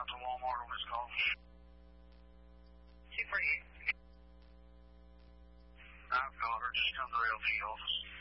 out to Walmart on this call. 248. I've got her. Just come to the LT office.